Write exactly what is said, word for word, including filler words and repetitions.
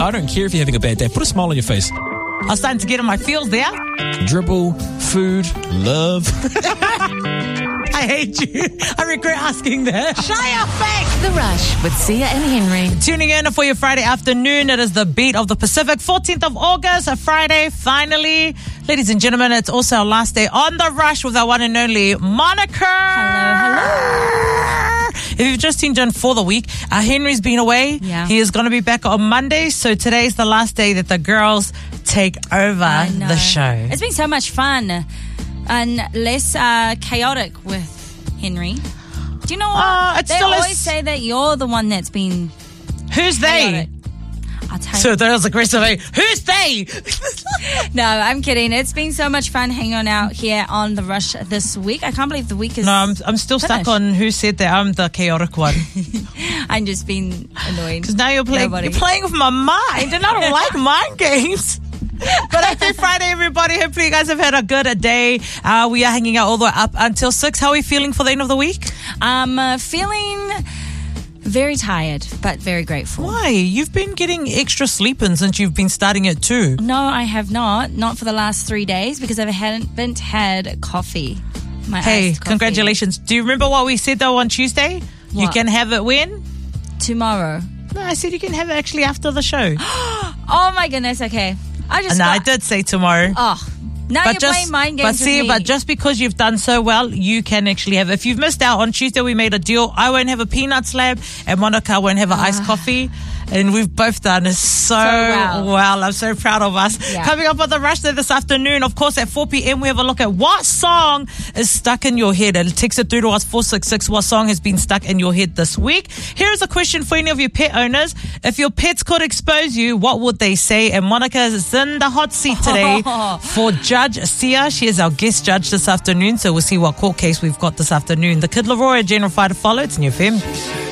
I don't care if you're having a bad day. Put a smile on your face. I was starting to get in my feels there. Dribble, food, love. I hate you. I regret asking that. Shut your face. The Rush with Sia and Henry. Tuning in for your Friday afternoon. It is the beat of the Pacific. fourteenth of August, a Friday, finally. Ladies and gentlemen, it's also our last day on The Rush with our one and only Monica. Hello, hello. If you've just tuned in for the week, uh, Henry's been away. Yeah. He is going to be back on Monday. So today's the last day that the girls take over I know. the show. It's been so much fun and less uh, chaotic with Henry. Do you know what? Uh, it's they still always is- say that you're the one that's been Who's they? chaotic. I'll tell So you. that was aggressive. eh? Who's they? No, I'm kidding. It's been so much fun hanging out here on The Rush this week. I can't believe the week is... No, I'm, I'm still Finish. stuck on who said that I'm the chaotic one. I'm just being annoyed. Because now you're playing, Nobody. you're playing with my mind, and I don't like mind games. But happy Friday, everybody. Hopefully you guys have had a good day. Uh, we are hanging out all the way up until six. How are we feeling for the end of the week? I'm uh, feeling very tired, but very grateful. Why? You've been getting extra sleep in since you've been starting at two. No, I have not. Not for the last three days because I haven't had coffee. My Hey, iced coffee. congratulations. Do you remember what we said though on Tuesday? You What? can have it when? Tomorrow. No, I said you can have it actually after the show. Oh my goodness, okay. I just No, I got, did say tomorrow. Oh, now But you're just, playing mind but games see, with me. but just because you've done so well, you can actually have. If you've missed out on Tuesday, we made a deal. I won't have a peanut slab, and Monica won't have an iced coffee. And we've both done so, well. well. I'm so proud of us. Yeah. Coming up on the Rush Day this afternoon, of course, at four p.m. we have a look at what song is stuck in your head. And text it through to us four six six. What song has been stuck in your head this week? Here's a question for any of your pet owners. If your pets could expose you, what would they say? And Monica is in the hot seat today for Judge Sia. She is our guest judge this afternoon. So we'll see what court case we've got this afternoon. The Kid Laroi, General Fighter follow. It's in your F M.